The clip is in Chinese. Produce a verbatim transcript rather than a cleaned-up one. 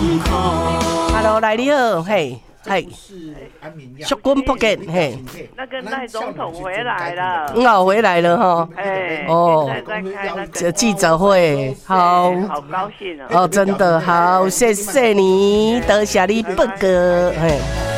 Hello， 来你好，嘿，嘿，淑君不见，嘿， 那个赖总统回来了， 哦，回来了哈， 哎， 哦， 现在在开那个记者会，好， 好高兴哦， 哦，真的好，谢谢你，多谢你报告，嘿。